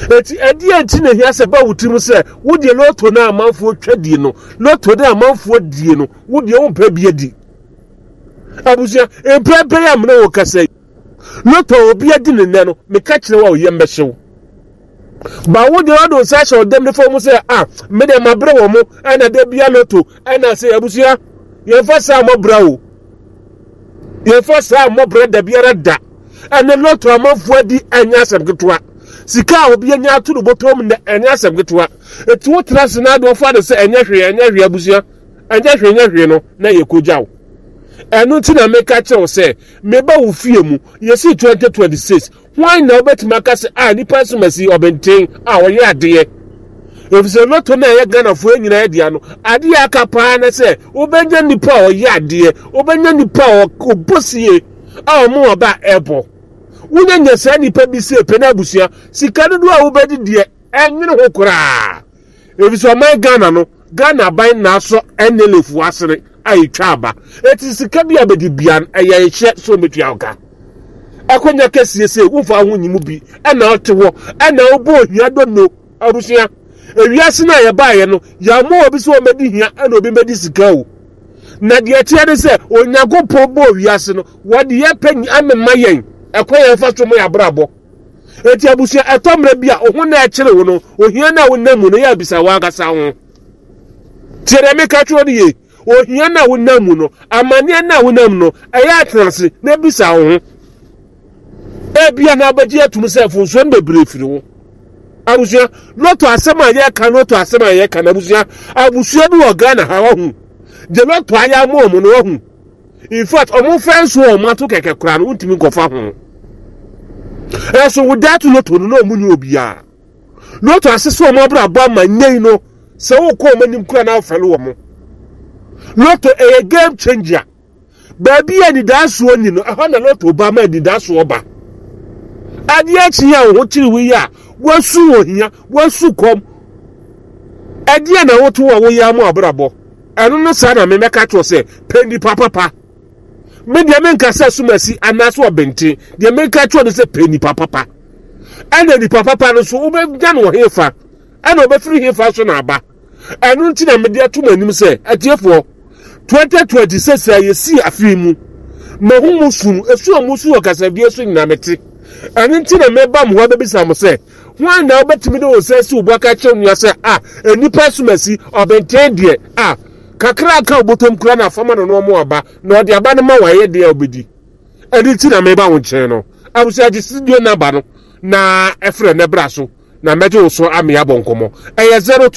eti enti na hia se ba wutim se wo de lotto na amanfo twadi no lotto na amanfo die no wo de wo mpa bi adi abusia empepe ya mna wo kasa lotto obi adi ne no me ka kire wa oyem behyew ba wo de wado sa sha odem ne fo mu se me de mabre wo mu ana de bia lotto ana se abusia ye fa sa mo brawo ye fa sa mo bre da biara da ana lotto amanfo adi anya asem ketwa sika obi anya atu no botom na anya asem ketwa etu wo trase na do fa de se anya hwe abusia anya hwe no na ye kojawo enu ti na make kire say me ba wo fie mu ye si 2026 why na obetima ka se nipa so masi obenten wo ye ade if se lotto na ye Ghana fo enyina ye dia no ade aka pa na se obenya nipa wo ye ade obenya nipa wo bosie mu oba ebo wunya nya sa nipa bi se pe na abusia sika dodo a wo bedi de enwene ho kura if so my Ghana no Ghana ban na so enelefu asere ayitwa aba eti sika bi abedi bian eye hye so metua oka akonya kese se wofa ho nyimu bi na otewo na obo hia do no abusia ewiase na ye baaye no ya mo obi so omedi hia na obi medi sika o na de tie de se onyagopo bo wiase no wode ye panyi amema yen ekoye fa so mo ya brabo eti abusia etomre bia ohun na ekire wo no ohia na wonamu no ya bisa wa agasa ho tiere me ka tro de ye ohia na wonamu no amane na wonamu no eya atrase na bisa ho ebia na abaji atum se funso bebre firi wo abusia lotto asema ye kan lotto asema ye kan abusia bi wo Ghana ha ho de lotto aya mo no ho in fact omo fence wo mato keke kura no untimi kofa ho eso wo dat lotto no omu ni obia lotto asese omo bra ba manyei no se wo ko manim kura na afele wo mo lotto a game changer baby ani daso ni no ho na lotto ba ma di daso ba adi achi ya wo tiri wi ya wasu ohia wasu kom adi na wo to wo ya mo abrabo enu no sa na me meka to se pendi papa me dia men ka se sumasi anaso obenti dia men ka to se pendi papa ana di papa no so wo be gya no hefa ana obe free hefa so na aba enu nti na me dia to manim se atiefo 2026 aye si afimu mahumu sunu esu amusu okasabie so nyina meti enu nti na me ba mo wa be bisa mo se wan na obetimi de osesi ubaka chenu ya se enipa sumasi obenten de kakra aka obotom kura na fama no mo aba na ode aba ne ma waye de obedi edi ti na me ba wo chen no abusi agi studio number no na efre ne braso na meje so ame abonkomo eye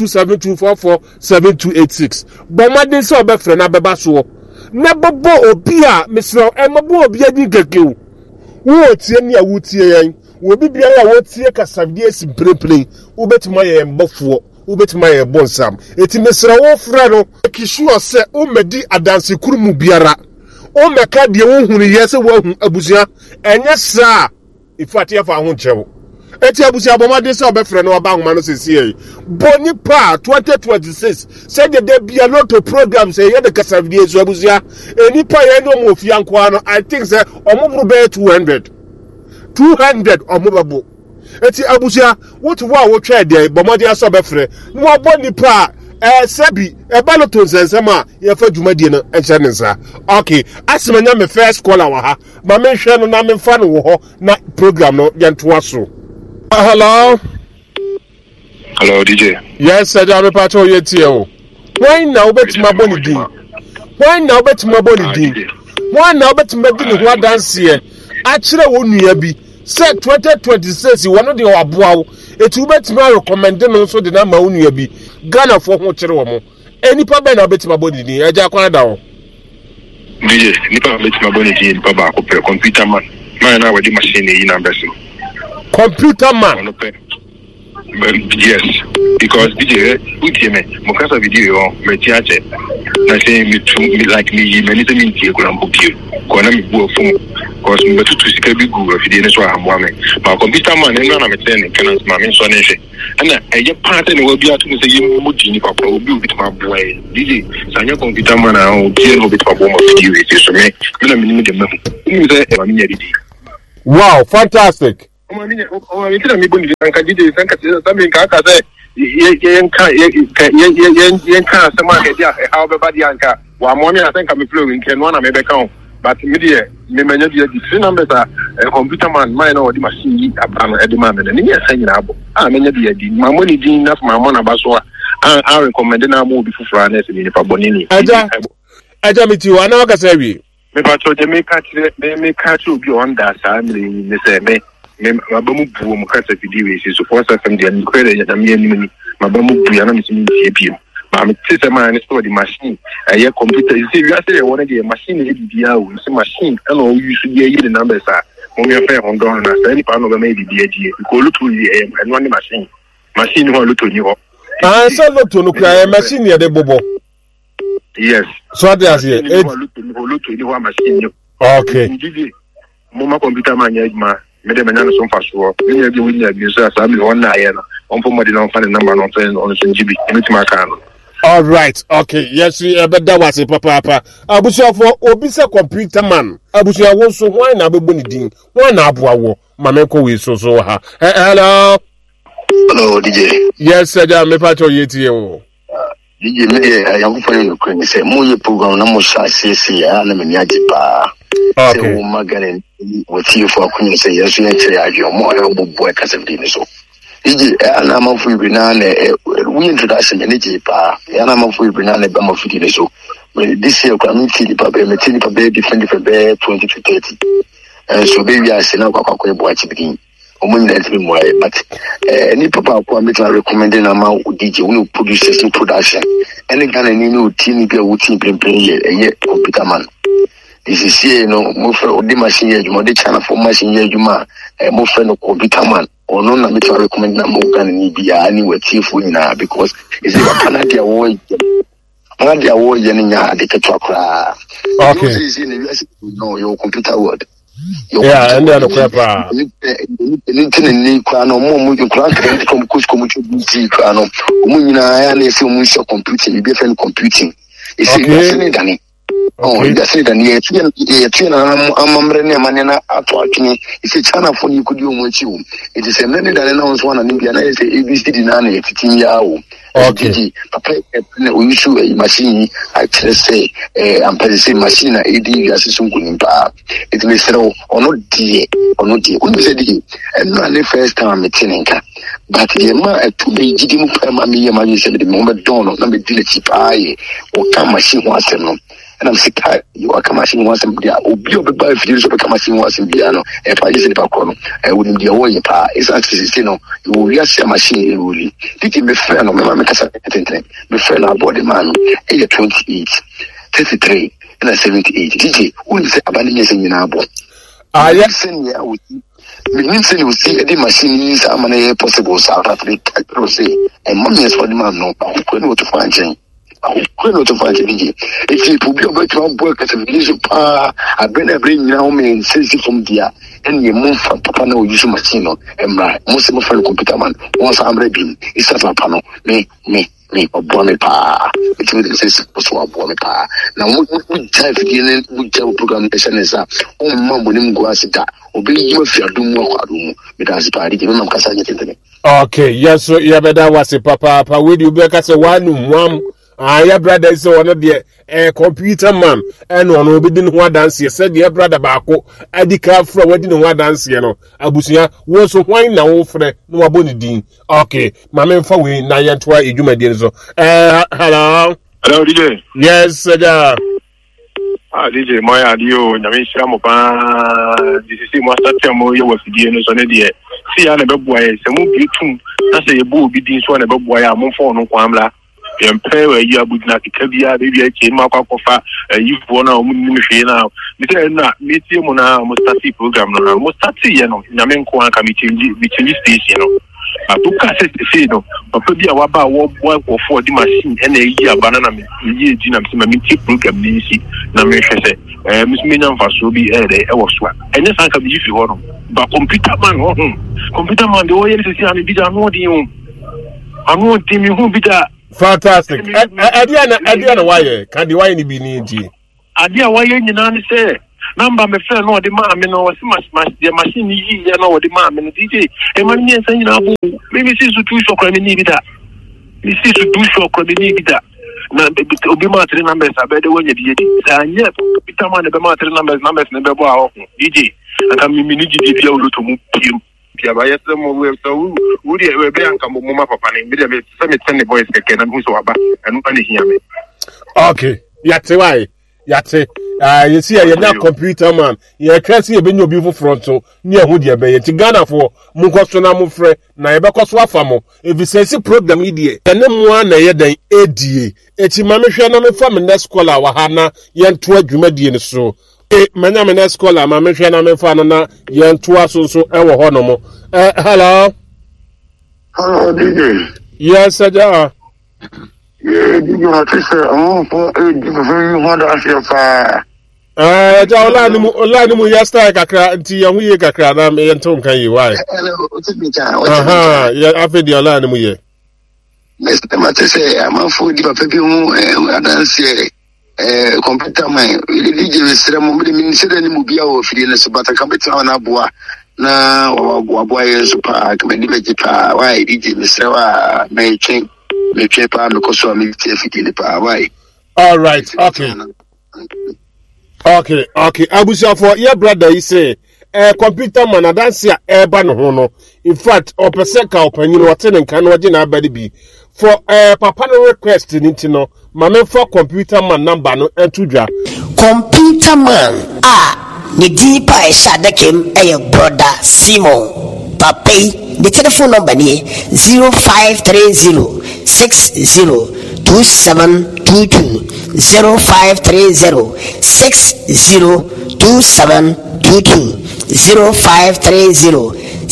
0272447286 bomade se obefre na beba so na bobo obi a mesro emabo obi adi gagew wo tie ni awutie yan wo bibia ya wo tie kasabie si preple ubetima ye mbofo ubetima ye bonsam eti mesra wo fra no kishuo se o medi adanse kurumu biara o meka de wo hunu yese wo hu abusia enye sra ifati afa ho chewo eti abusia bomade se obefre no oba homa no sesie boni pa 2026 se de bia lotto program se ye de kasabie so abusia eni pa ye no mo fi anko no I think say omubru be 200 omubabo eti abusia what wo twa de bomade aso befre no oboni pa sebi baloto nsensema ye fa dwumadie no enche ne nsa okay asemanya me first caller wa ha ma me hwe no na me fa no wo ho na program no ye ntoa so. Hello DJ. Yes sir, I'm part of your TO. Why now bet my body din? Why now bet my body din? Why now bet my din ho dance here? Actually wo nua bi say 2026 one of the aboa it will bet me recommend no so the na ma wo nua bi Ghana for ho kire wo mo enipa be na bet my body din eja kwana da wo DJ nipa bet my body din baba ko pe computer man na we di machine yi na beso computer man. Yes, because DJ, Mokasa video, Metiache, I say me like me, many things you could book you. Konami book phone, because me to see big Google if you didn't swam one. My computer man, and I'm attending, cannot mammy sonation. And I get part and will be out to say you Mujini Papa will be with my boy. DJ, Sanya computer man, I'll deal with my bomb of you. It is for me, then I'm in the money. Wow, fantastic. Tira mi boni kan DJ san ka samin ka aka sai yen ka sama ke dia how be body anka wa mo mi asan ka mi flow in ken one na me be kan but me dia me manya dia di three numbers a computer man my na odi machine yi abana e di man na ni san nyina abo manya dia di ma mo ni din na ma mo na ba so a recommend na mo bi fufura na se ni fa boni ni aja mi ti wa na ka sai wi me ba to de me ka obi on da sa me se me mabamu buo mu kasa fidi we so for some dey kwere ya me ni mabamu buo na me ti epiem ma me tse ma ni store the machine ya computer you see you say one dey machine e bibia o so machine and o use ye the numbers a mo me fa on don na say ni pa no be me bibia die ko lutu ye e no ni machine ho lutu ni ho so lutu no kra machine ye de bobo yes so that is here lutu ni ho machine okay mo computer man ya ma mede manyano so mfaso nya bi winya bi so asami won na ye no on for modi no fa the number no friend on so njibi emitima kan all right okay yes ebeda wase papa abusuafo obi se computer man abusuawo so hwan na bebu ni din hwan na aboawo mameko we so ha hello DJ yes aja me pa cho yetie o DJ me yankufa no kwen se mo ye program na mo sha sesi ya na me ni ajipa okay o magane with you for kun say yes you enter ajo mo e bobo e kasa bi ni so DJ ana mafu ibi na we introduction ni jipa ana mafu ibi na be mafu di ni so this year kwa mi tili pa be different be 20 to 30 so baby I say na kwa ebo achi bi omun na tiri mo but any papa kwa me try recommending na ma DJ we produce new production any kind of new team be a team play computer man. This is here, no, move for the machine, you the channel for machine, you move for no computer man, or no, I'm to recommend na more than be anywhere cheerful now because it's a Canadian war. Canadian war, Yenia, the Ketrakra. Okay. No, your computer word. Yeah, and then the crap. Ni kwano mo you crank from Cusco muchi kwano. Umuna and if you much computing, you be computing. It's okay. Oh, that's it. And yet, amamre ne manena atwakini. It's a channel for you could do much you. It is a many that announce one and Indiana is ABC nane 15 years. Okay. Papa, we issue a machine. I just say, I'm pretty say machine. AD as a sungun pa. It may throw or not dear or not dear. When said he, and not the first time I'm tinka. But the man to be Jidimu Pamami, Yamani said the moment dawn of number diligent pie or come machine once and I'm sick. You are coming once and be a by if you become machine once in piano. If I use the background, I wouldn't be away. It's actually, you will just a machine. Really, did you be fair? No, my make be fair. Our body man, 28, 33, and 78. DJ, who is abandoning in our board? I am saying, yeah, with you. Means you see the machines are many possible South Africa, and money is for the man. No, I couldn't to find Jane. To find DJ. If you put your better work as a village, I bring now me says from there, and you move from Papa no use machine, and my most of my friend computer man, once I'm ready, it's a panel, me, or bonnet pa. It's with the system of bonnet pa. Now, we type again, we tell program is up. Oh, mom, when him go as it, obey you if you're doing more room, because it's party, given them Cassandra. Okay, yes, so yeah, but that was a papa, with you back as a one. Your brother is one of the computer man, and one will be doing one dance. You said your brother Bako, Adika from wedding one dance, you know. Abusia was so wine now for no abonidin. Okay, my man for we Nayan Twa, you may dear so. Hello, DJ. Yes, sir. DJ, my audio, Namisha Mopa, this is Master Tamo, you was the end of the see, I never boy, some movie too. That's a boo be this one about boy, I'm on phone on Kwamla. Pay where you are with Naki Kabia, baby, I came up for you've won our now. Meet you on our Mustati program, Mustati, you know, Namenko committee, which station, you know. To cast it, you know, but maybe our bar work or for the machine and a year banana, ye, Jinam, Simamiti program, Nisi, Namesh, Miss Minam Fasobi, I was swap. And yes, I can be if you want. But computer man, the way it is, I did not know. I want him who be that. Fantastic. Adiana, why? Can the wine be needy? Adia, why you say? number me friend no the man me no was the machine yi no the man me DJ e man me san na bo me see so two shop me ni bi da me see so two shop me ni bi da na obi ma 3 numbers abede wonya bi yedi sa anye Peter man be ma 3 numbers ne be bo a DJ aka mi ni DJ bi a wo to mu piem pia ba yese mo we so wo de we be anka mo ma papa ne me de me se me send the boys keke na hu so aba enu pa ne hia me. Okay, yate why yate you see you na computer man you can see e be nyobi fu front so ne hu de be yeti Ghana for mu koso na mu frɛ na e be koso afa mo e bi sense program idie ene mu na ye dan edie eti ma me hwɛ na me fa me next caller wa ha na ye nto adwuma die ne so manya me next caller ma me hwɛ na me fa no na ye nto aso so e wo ho no mo hello DJ. yes sir. Yeah, DJ Matisse, for very hard as your fire. Ja ola ni mu yasta kakra nti ye hu ye kakra na me ntom kan yi why. Hello, what's it? Ya afedi ola ni mu ye. Mr. Matisse, I'm for the paper adanse computer man. DJ Mr. Mo me minister ni mu bia o fie ne so bata computer na boa. Na wa yesu pa kemedi bejipa why DJ Mr. wa me chen me chepa me koso me tfiti pa why. All right, okay. Abusia for your brother he say computer man adanse a eba no ho no. In fact, opeseka opanyin wote ne nkan no na abadi bi for papa no request nti no ma me for computer man number no entudwa computer man ne deeper shadakem brother Simon Papai the telephone number ni 0530 602722 0530 602722 0530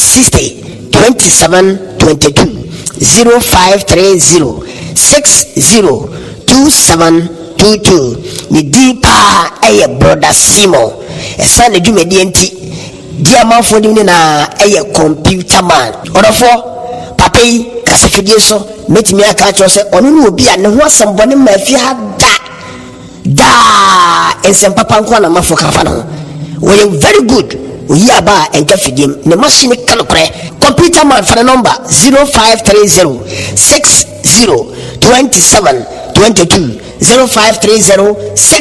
602722 0530 602722 ni deeper brother Simon esa na dwumadi enti dia manfo ni na computer man orofo papai kasafidie so metimi aka cho se onu no obi a ne ho asambone ma fi ha da ensem papa nko na mafo kafa no we very good oyi aba enka fidim ne machine kalkure computer man for the number 0530 602722 0530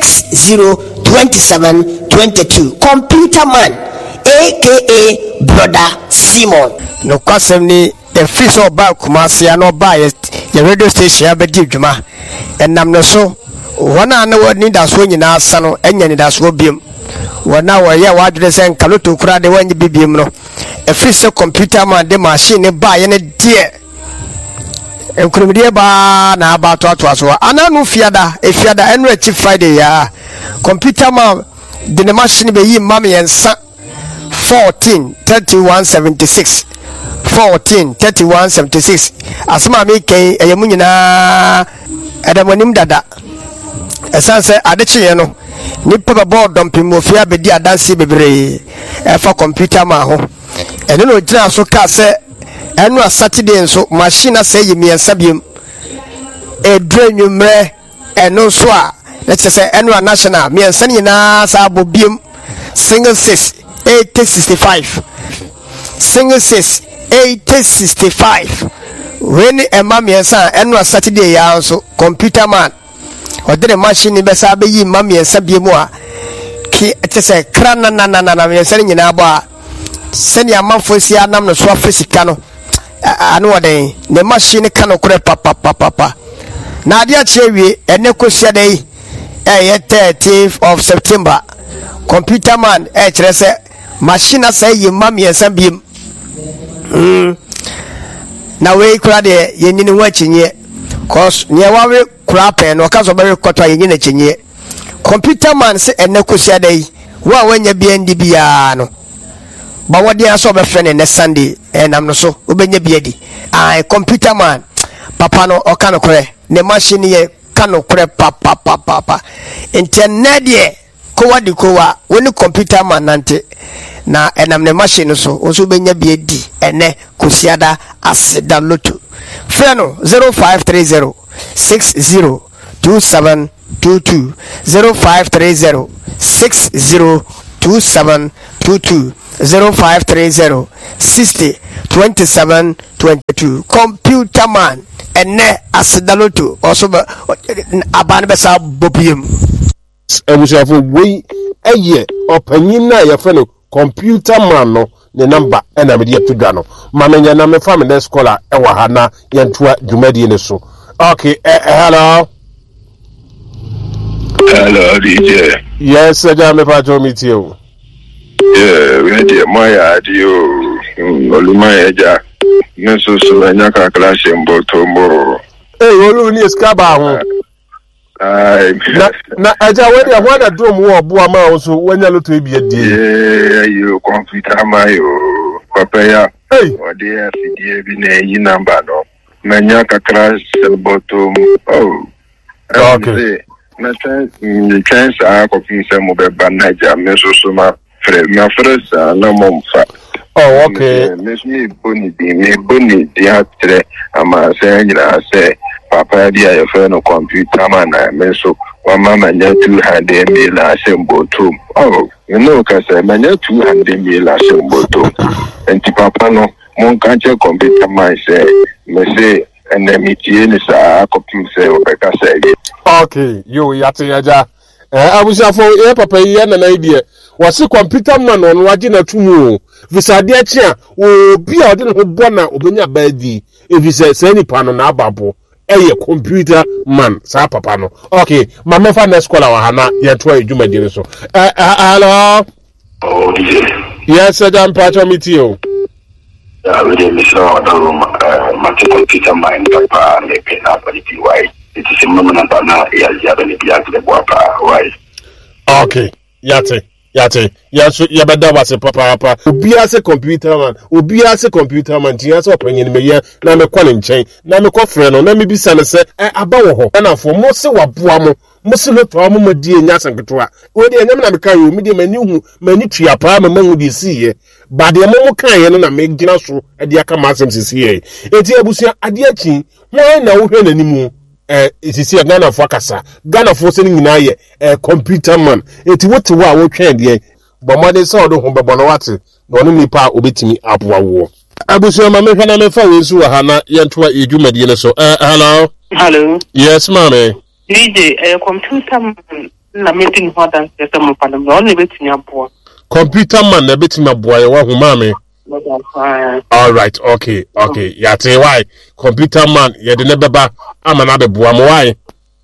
602722 computer man aka brother Simon no kwasem ni the fish or back Kumasi no bias the radio station abedi dwuma enam no so wana na wani da so nyina asano enya ni da so biem wana waye wadre sen kaloto kura de wanyi bibiem no a fish computer man de machine ba ye ne die enkrumidie ba na ba to so ananu fiada efiada enre chief Friday ya computer man de ne machine be yi mam yensa 143176 143176 asma mi ken eyemu nyina edamonim dada esanse adeche no nipa ba board dompim ofia bedi adanse bebre for computer ma ho eno no gina so ka se eno a Saturday nso machine say yemiensa biem edrenwumre eno so a let's say eno a national miensa nyina sa bobiem single 6 8065 single 6 8065 when a mamiensa eno a Saturday ya nso computer man odere machine be sa be yi mamiensa biemu a ki etese krana na miensa nyina bo a seni amanfo si anam no so afisika no anu oden the machine kan okure papa na ade a chewie ene kosia dai 30th of September computer man kire se machine say yi mamiensa biem na we kura de yenini wachinye cause ne wawe kura pen no kaso be kotwa yenini chinye computer man se ene kosia dai wa wanya biendi bia no ba wodi aso be friend ne Sunday enam no so obenya biadi computer man papa no okano kore ne machine ye kano kore papa internet ye ko wadi ko wa woni computer man nante na enam ne machine so oso benya biadi ene kosiada aseda lotu freno 0530 602722 0530 2722 0530 60 27 22 Computer Man ene asidaloto also aban besa bobiem ebushafo we eye opanyin na ye fe no Computer Man no ne number na me de tudwa no mamenya na me family scholar e wa ha na ye ntoa dwumadi ne so. Okay, hello DJ. Yes, sir, me pa jo meet you. Yeah, we dey my audio oluma eja neso so anya ka class mboto mbo. Olu ni skaba ho. Na eja we dey ho na drum wo obo ama wo so wanya loto ebi adie. Yeah, you computer mayo papa ya. O dey afidie bi na yi number no. Manya ka class mboto. Oh. Okay. Na chance a computer mo be banaja meso so ma my friends na momfa. Oh, okay. Me boni di atre ama say nyina say papa dia your friend computer man na me so wa mama nya 200 mil asemboto. Oh, you know ka say manya 200 mil asemboto. Enti papa no mon kan che computer man say me say enemy tie ni sa computer o be ka say. Okay, yo yate yaja. Abusafo papa ye na idea. Wasi Computer Man on waje na tumu visa de achi a obi a ode no bona obenya baadi e visa se ni pano na ababo eye Computer Man sa papa no. Okay, mama fa na scholar wa hana ye to adwuma dire so. Hello. Oh, DJ. Yes, sir, I'm part of meet you. Yeah, we did miss out the room. My Computer Man papa me pay na for the PY. It is a moment na ya bele bia to the papa. Why? Okay, yate. Yaso yabada wase papa obi ase Computer Man tia se opanyin me ye na me kwa ne nchen na me kwa frɛ no na me bisa ne se aba wo ho na fo mo se waboa mo se no to mo madi enya sanketo a we de enyam na me kan yo me de mani tua pa ma manwu de siye ba de mo kan ye no na me gina so de aka ma asem sisiye eti abusua ade achi ho na wo hwɛ nanimu isisi Ghana for kasa Ghana for se nyina ye Computer Man eti wote wa wo twen de bomade se odo ho bebo no wate na ono nipa obetimi aboa wo abusu ma me hwa na me fa we su ha na ye ntoa edwumadi ne so. Hello. Yes ma'am. DJ Computer Man na me tin ho dan se mo pa no ono betimi aboa Computer Man na betimi aboa ye wa ho ma'am. All right, okay. Yate why Computer Man ye de ne beba amana beboa mo why.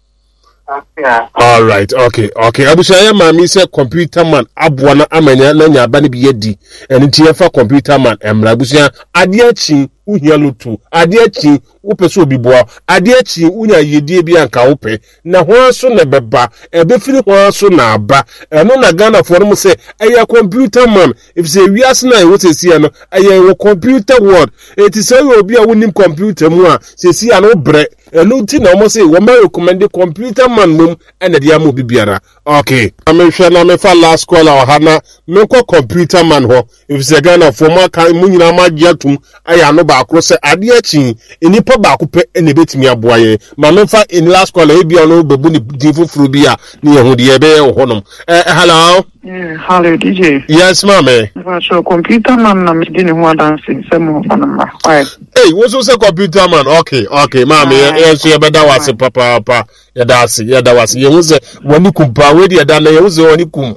All right, okay. Abusha ya mami se Computer Man aboa na amanya na nya ba ne bi yedi enti ye fa Computer Man emra abusha ade achi uhia lutu ade achi wo pese obi boa ade achi unya yedie bi anka wo pe na ho so na beba ebefiri ho so na aba eno na Ghana for mo se eye Computer Man if say wiase na wo sesi no eye wo computer world eti say obi a wonim computer mu a sesi a no bre eno ti na mo se wo ma recommend Computer Man mum ena dia mo bibiara. Okay, amehwe na me fa last call o hana me ko Computer Man ho if say Ghana for mo kan mu nyina ma giatum aya no ba akro se ade achi enipa ba akupe ene betimi aboaye ma me fa in last call e bia no bebu ni difufuru bia ni ehun de ebe honom. Hello. Hello DJ. Yes ma'am. So Computer Man na me di ne ho dancing se mo fa na ma. Hey, wo so say Computer Man. Okay ma'am, so ye beda wase papa ya da wase ye hu se woni kumpa we de da na ye hu se woni kum.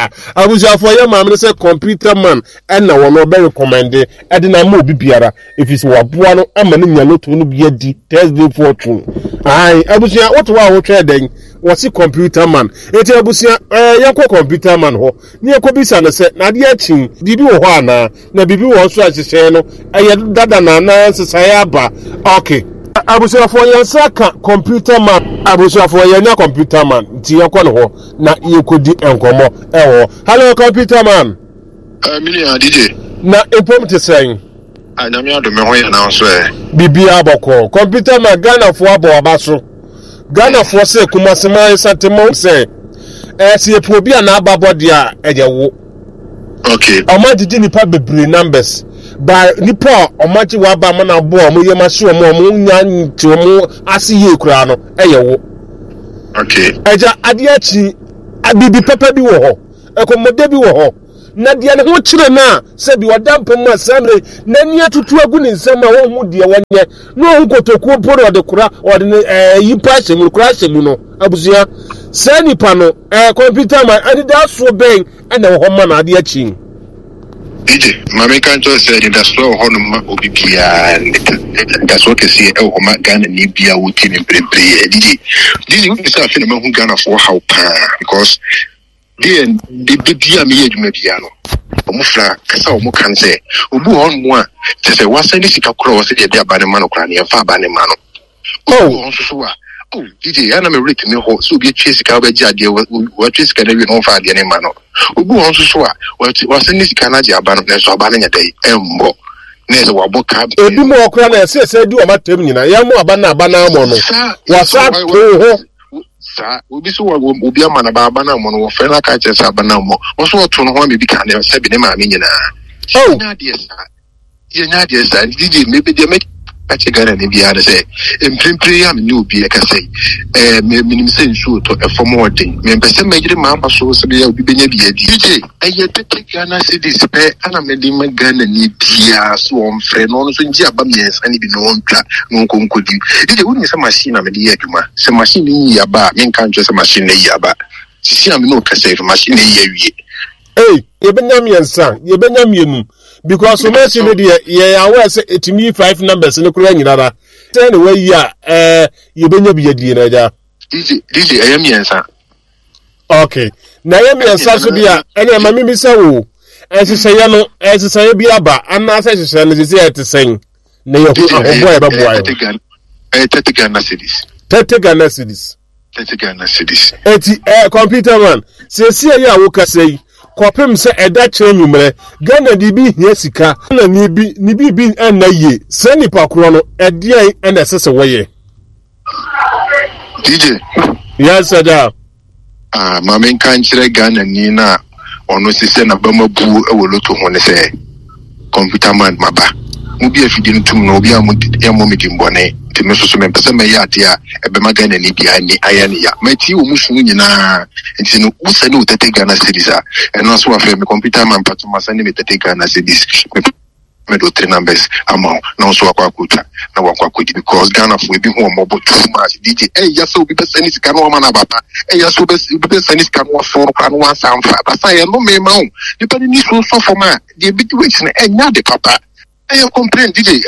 Abuja for ye ma'am say Computer Man and na wono be recommend e de na ma obi biara if is waboa no ama no nya loto no bia di Thursday fortune. Ai abuja what wa wo twa den wasi Computer Man eti abusia yanko Computer Man ho ni ekobisa no se na de achi bibi wo ho ana na bibi wo so ahyehye no aye dada na sesaya aba. Okay, abusia for yansa ka Computer Man abusia for yanya Computer Man ti yakọ no ho na yekodi enkomo ewo. Hello Computer Man. Million DJ. Na empom te saying Anyame adome ho ya na so bibi aboko Computer Man Ghana for abo abaso Ghana for say kumasema satemo say si epobi na ababo dia ejewo. Okay, omadidi nipa bebre numbers ba nipa omaji wa ba mana bo omo yema hye omo nya nti omo asiye kura no eyewo. okay. Eja ade achi abibi papa bi wo ho akommode bi wo ho na de ne ho kire na se bi wadampo mu asamre na nia tutu agu ne nsam a wo hu de wonye no hu kotoku poro de kura o de yi passe mu kura hyemu no abusia se nipa no computer man ade da so ben ana wo ho ma na ade achi DJ, Mami Kanto said that's so honor Obibia and that's what they say. Oh, my Ghana Nibia would team in play. DJ, you can say who Ghana for how because the Bibia Mediano. Omufla, Kasa Omukan say, Ubu on one to say, what's any sick across the dear Banamano Crania, far Banamano. Oh, oh, DJ, I am a written no so be chase Cabaja, what is going to be on fire, the Mano. Ubu on so was in this Canada, Banana, so Banana Day, Embo. Never walk up. A bit more cranny, says, do a matemina, Yamo Banana, what's up? Sir, will be so will be a man about Banamon or Fena catches a banamo. Also, to one may be kind of 7 million. Oh, dear, sir, DJ, maybe they make. Ghana and Indiana say, in Primpriam, new be like I say, minimum sense for more thing. Member some major mamma so severe be DJ. I yet take Ghana cities, and I'm a demon Ghana need Pia, swarm friend, on so Jabamians, and even no concluding. It wouldn't some machine, I'm a diagma, some machine in Yaba, men can't just a machine in Yaba. See, I'm no cassette machine in Yavi. Hey, Yebenamian son, Yebenamian. Because so much in the year, I was it me 5 numbers in the Korean. Anyway, yeah, you been be a dinner. DJ, I am yes, sir. Okay. Now, I am yes, Sasubia, and I'm a mimisawu. As you say, as you say, Biaba, and as I say, to sing. Nay, boy, Ghana cities. Ghana cities. Ghana cities. Computer man, say, ya woka say. Kwapem se eda che numere Ghana di bi hia sika na ni bi na ye se nipa kro no edian na sese woye DJ yes sir Mami kan kire Ghana ni na ono sise na bamabu ewoloto ho ne se computer man maba mu bi afidi ntum no obi amu midimbone teme so me pese me ya dia ebe magana ni bia ni aya ni ya mati wo musunu nyina nti no usani utete Ghana cities a eno so afa me computer man pato masani me tete Ghana cities me do 3 numbers amount na so akwakuta na wakwakudi because Ghana for bi ho mobo too much DJ yaso bi pese ni sika no ma na baba yaso bi pese ni sika no for kwa no ansam fa basa ye no me ma o depending ni so for ma de bi wait na enya de papa I complain DJ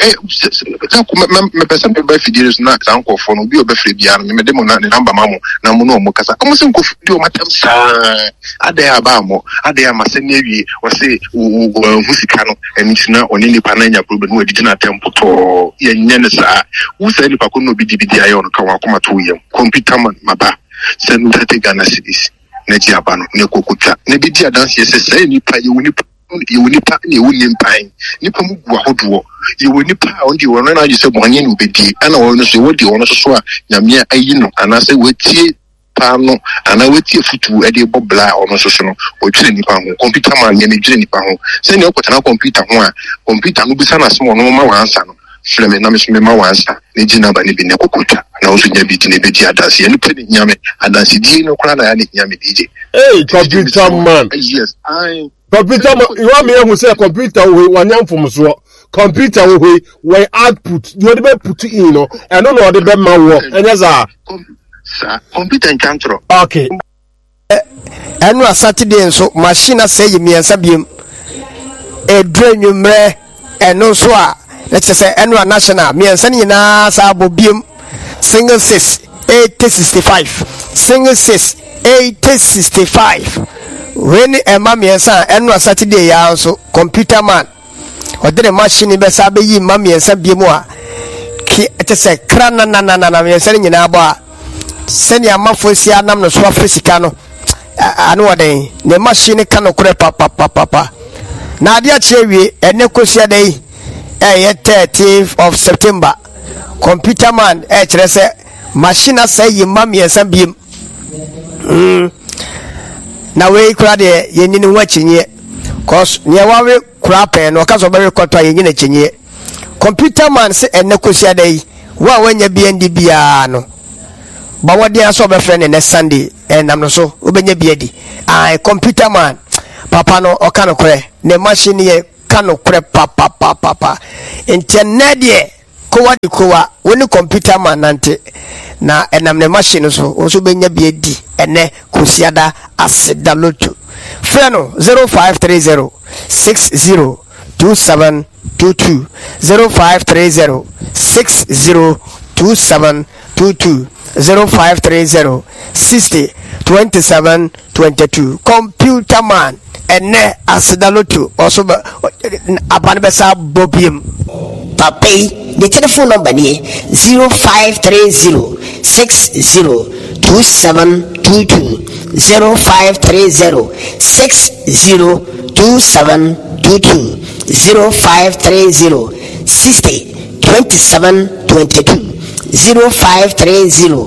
me person be videos na sanko for no bi obefre bia me de mo na number mamu na mo no mo kasa mo se nko video matam sa adaya ba mo adaya masene wi wo se husika no entina oni nipa na nya problem we didi na tempo to ye nyane sa wo se nipa ko no bi di ayo no ka wa koma to yem computer man maba se no tete Ghana cities na ji aba no ne kokuta ne bi di adanse se se nipa ye woni nipa ne woni mpan nipa mu gu ahodo ye woni pa on di wono na je se bonye no bedi ana wono so wodi wono so a nyame ayi no ana se wetie pa no ana wetie futu e de bobla ono so no o twere nipa ho computer man ne twere nipa ho se ne okotana computer ho a computer no bisa na se mo no ma wansa no fleme na me so me ma wansa ne jina ba ne bi ne kokota na oso nya bi ne be di adanse ye no pe nyame adanse di no kura na ya ne nyame DJ hey computer man yes I computer you want me to say computer we wanyam from so computer we output you dey put in no and no dey be ma work enza sir computer control okay enu a Saturday nso machine aseye miensa biem edrenwumre enu so a let's say enu a national miensa nyina sa bobiem single 6 865 single 6 865 when Emma miensa enu a Saturday ya nso computer man odere machine be sa be yi ma miensa biem a ki etese krana na miensa nyina abo a seni amafo si anam no so afrisika no anu oden ne machine ka no kure papa na ade a kire wie ene kosia dai 13th of September computer man kire se machine say yi ma miensa biem na we kura de yenni no wachinye cause ne wawe kura pe no ka so be record to yenni na chinye computer man se ene kosia dai wa wanya BND bia no ba wodi aso be friend ne Sunday nam no so obenya biadi computer man papa no o kan kore ne machine ye kan kore papa internet ye kowa woni computer man nante na enam ne machine so so benya biadi ene kosiada aseda lotu freno 0530 602722 0530 602722 0530 602722 computer man ene asidalotu also abanbesa bobium papai the telephone number ni 0530 602722 0530 602722 0530 602722 0530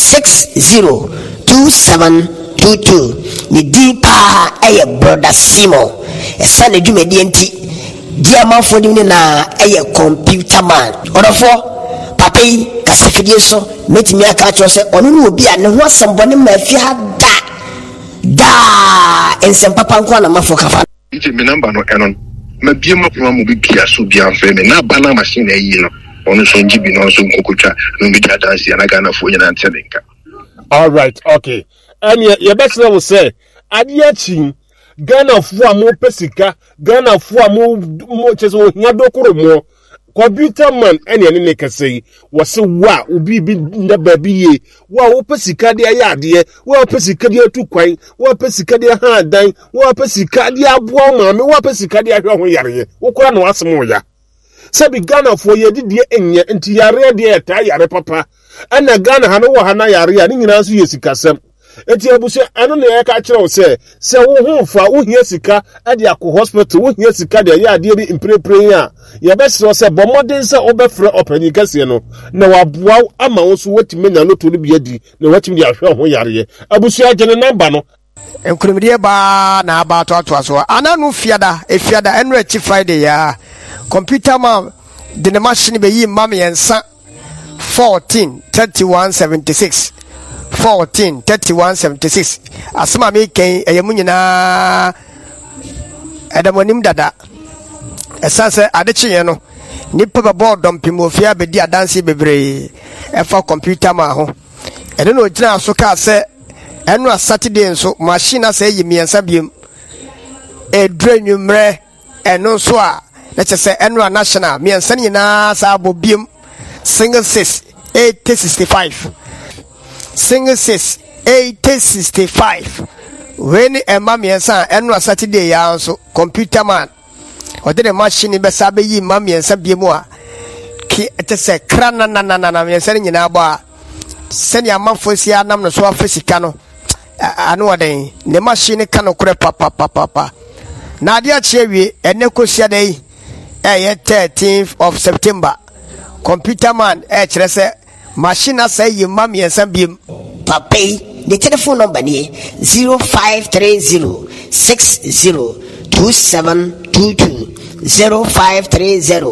602722 ni dipa eye brother Simon esa na dwumadi enti diamafo ni na eye computer man orofo papai kasafidie so metimi aka cho se onu no obi a ne ho asembone mafi ha da ensem papa nko na mafo kafa ije me number no enon ma biema pro mo bi bia so bia fe me na bana machine ayi no onu so njibi no so nkokotwa no bi da dance na Ghana fo nyina ntelenka. All right, okay. And your best will say, Adiachin, Ghana for more pesika, Ghana for more cheso, Yadokoro more. Computer man, any can say, was so wow, ubi the baby, wow, pesika dia yardie, wow, pesika dia too quaint, wow, pesika dia hard dying, wow, pesika dia woman, wow, pesika dia yari, Ukran was more ya. Sabi Ghana for ye did ye enye, and Tiare dia tire papa. Ana Ghana hana yare ni nyina so yesikasem enti abuse ano ne ya ka kire wo se wo hu fa wo hia sika ade akọ hospital wo hia sika de ya ade bi imprepre a ye bese wo se bomodin se obefre opani kase no na waboa ama wo so watime na loto no biadi na watime de ahwe ho yare abuse agene number no enkurumide ba na ba to so ananu fiada efiada enre chi Friday ya computer man de ne machine be yi mam yensa 143176 143176 asema me ken eyemu nyina edamonim dada esanse adechiye no nipa ba board dompimofia be di adanse bebre efa computer ma ho ene no gina so ka se enu Saturday nso machine asa yimiensa biem edrenwumre enu so a na chese enu national miensa nyina sa abobiem single 6 8065 single 6 8065 when Emma miensa enu Saturday ya nso computer man odere machine be sabe yi ma miensa biemu a ki etese krana na miensa nyina ba seni amafo si anam no so afisika no anu oden ne machine kan okure papa na ade a chewie ene kosia dai 13th of September computer man kire se machine say you mam yensa biem papai the telephone number ni 0530 602722 0530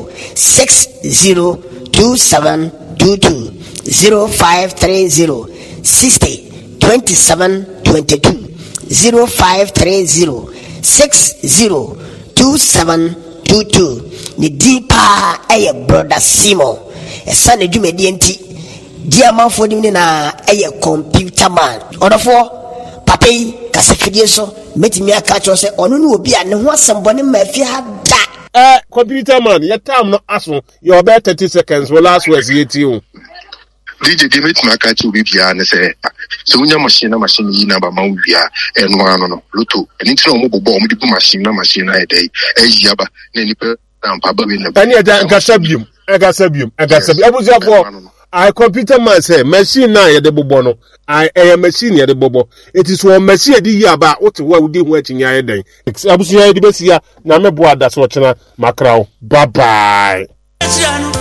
602722 0530 602722 0530 602722 ni dipa eye brother Simon esa na dwumadi enti diamafo ni na eye computer man odofo papai kasafidie so metimi aka cho se onu no obi a ne ho asembone mafi ha da computer man your time no aso your about 30 seconds will last was you DJ Dimit Makachi bibia ne se so unya machine yi na ba mawia eno ano no luto eni tira omo bobo omo di machine na dey yaba na ni pe ampa ba we na ani ada nkasabium abuzafo I computer man say machine na ye de bobo no I machine ye de bobo it is one machine di yaba what we udi ho achinya ye den abusuya ye di besia na mebo ada so chena makrao bye bye